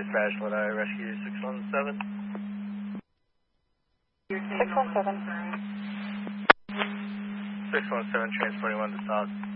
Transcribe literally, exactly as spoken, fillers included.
dispatch, would I rescue six one seven? six one seven. six one seven, transporting one to stop.